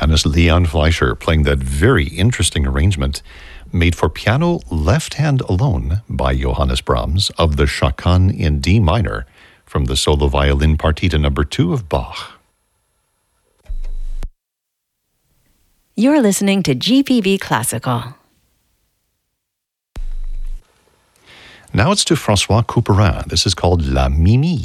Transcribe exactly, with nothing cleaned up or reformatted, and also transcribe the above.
pianist Leon Fleischer playing that very interesting arrangement made for piano left hand alone by Johannes Brahms of the Chaconne in D minor from the solo violin partita number two of Bach. You're listening to G P B Classical. Now it's to François Couperin. This is called La Mimi.